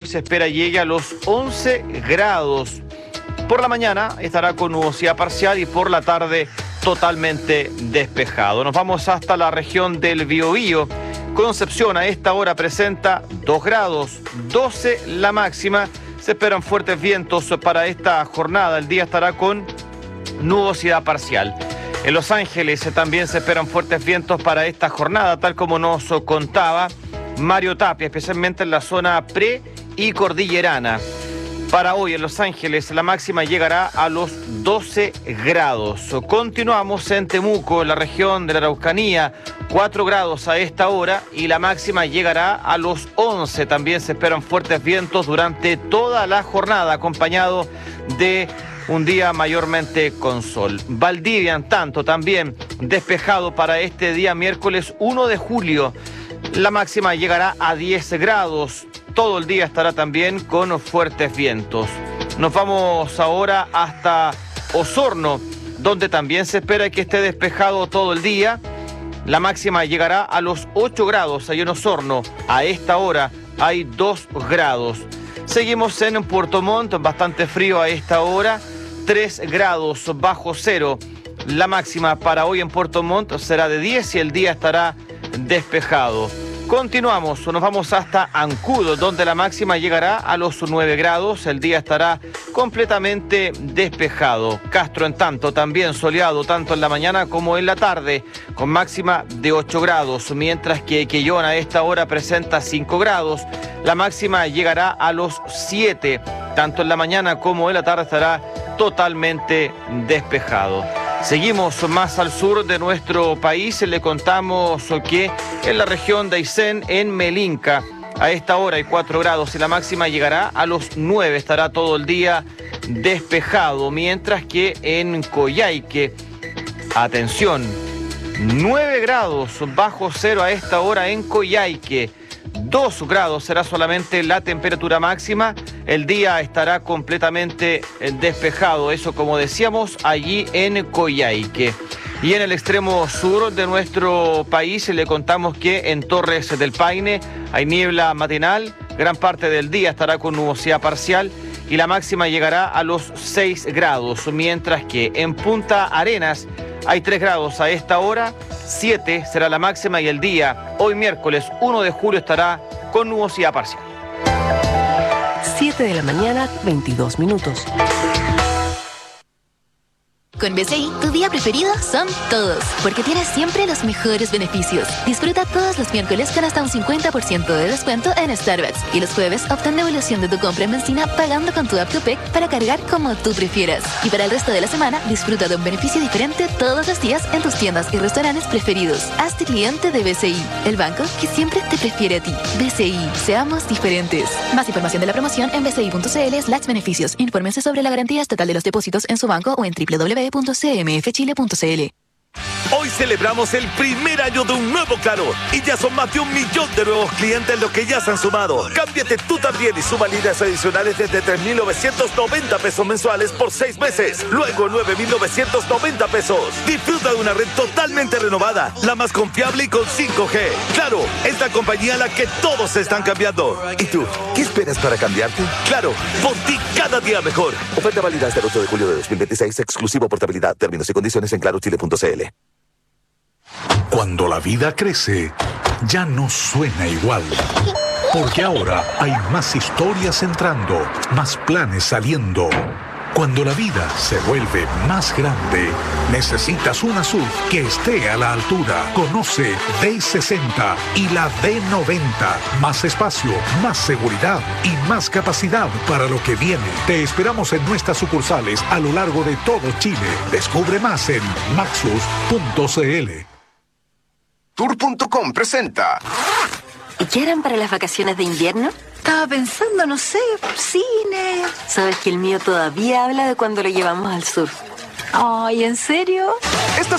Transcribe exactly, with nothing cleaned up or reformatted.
se espera llegue a los once grados. Por la mañana estará con nubosidad parcial y por la tarde totalmente despejado. Nos vamos hasta la región del Biobío. Concepción a esta hora presenta dos grados, doce la máxima. Se esperan fuertes vientos para esta jornada. El día estará con nubosidad parcial. En Los Ángeles también se esperan fuertes vientos para esta jornada, tal como nos contaba Mario Tapia, especialmente en la zona pre y cordillerana. Para hoy en Los Ángeles la máxima llegará a los doce grados. Continuamos en Temuco, en la región de la Araucanía, cuatro grados a esta hora y la máxima llegará a los once. También se esperan fuertes vientos durante toda la jornada, acompañado de un día mayormente con sol. Valdivia, en tanto, también despejado para este día miércoles uno de julio. La máxima llegará a diez grados. Todo el día estará también con fuertes vientos. Nos vamos ahora hasta Osorno, donde también se espera que esté despejado todo el día. La máxima llegará a los ocho grados. Ahí en Osorno, a esta hora, hay dos grados. Seguimos en Puerto Montt, bastante frío a esta hora, tres grados bajo cero. La máxima para hoy en Puerto Montt será de diez y el día estará despejado. Continuamos, nos vamos hasta Ancudo, donde la máxima llegará a los nueve grados, el día estará completamente despejado. Castro, en tanto, también soleado, tanto en la mañana como en la tarde, con máxima de ocho grados, mientras que Quellón a esta hora presenta cinco grados, la máxima llegará a los siete, tanto en la mañana como en la tarde estará totalmente despejado. Seguimos más al sur de nuestro país, le contamos que en la región de Aysén, en Melinca, a esta hora hay cuatro grados y la máxima llegará a los nueve, estará todo el día despejado, mientras que en Coyhaique, atención, nueve grados bajo cero a esta hora en Coyhaique. dos grados será solamente la temperatura máxima, el día estará completamente despejado, eso como decíamos allí en Coyhaique. Y en el extremo sur de nuestro país le contamos que en Torres del Paine hay niebla matinal, gran parte del día estará con nubosidad parcial y la máxima llegará a los seis grados, mientras que en Punta Arenas hay tres grados a esta hora, siete será la máxima y el día, hoy miércoles uno de julio, estará con nubosidad parcial. siete de la mañana, veintidós minutos. Con B C I, tu día preferido son todos, porque tienes siempre los mejores beneficios. Disfruta todos los miércoles con hasta un cincuenta por ciento de descuento en Starbucks. Y los jueves obtén devolución de tu compra en benzina pagando con tu App to P para cargar como tú prefieras. Y para el resto de la semana, disfruta de un beneficio diferente todos los días en tus tiendas y restaurantes preferidos. Hazte cliente de B C I, el banco que siempre te prefiere a ti. B C I, seamos diferentes. Más información de la promoción en bci.cl slash beneficios. Infórmense sobre la garantía estatal de los depósitos en su banco o en doble u doble u doble u punto c m f chile punto c l. Hoy celebramos el primer año de un nuevo Claro y ya son más de un millón de nuevos clientes los que ya se han sumado. Cámbiate tú también y suma líneas adicionales desde tres mil novecientos noventa pesos mensuales por seis meses. Luego nueve mil novecientos noventa pesos. Disfruta de una red totalmente renovada, la más confiable y con cinco G. Claro, es la compañía a la que todos se están cambiando. ¿Y tú? ¿Qué esperas para cambiarte? Claro, por ti cada día mejor. Oferta válida hasta el ocho de julio de dos mil veintiséis, exclusivo portabilidad. Términos y condiciones en claro chile punto c l. Cuando la vida crece, ya no suena igual. Porque ahora hay más historias entrando, más planes saliendo. Cuando la vida se vuelve más grande, necesitas una S U V que esté a la altura. Conoce D sesenta y la D noventa. Más espacio, más seguridad y más capacidad para lo que viene. Te esperamos en nuestras sucursales a lo largo de todo Chile. Descubre más en maxus punto c l. Tour punto com presenta. ¿Y qué harán para las vacaciones de invierno? Estaba pensando, no sé, cine. ¿Sabes que el mío todavía habla de cuando lo llevamos al sur? Ay, ¿en serio? Esta